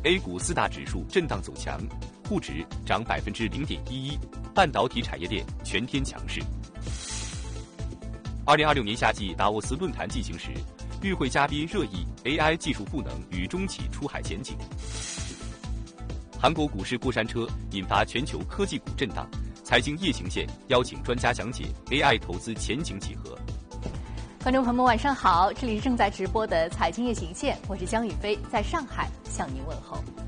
A 股4大指数震荡走强，沪指涨0.11%，半导体产业链全天强势。2026年夏季达沃斯论坛进行时，与会嘉宾热议 AI 技术赋能与中企出海前景。韩国股市过山车引发全球科技股震荡，财经夜行线邀请专家讲解 AI 投资前景几何。 观众朋友们晚上好，这里是正在直播的财经夜行线，我是江宇飞，在上海向您问候。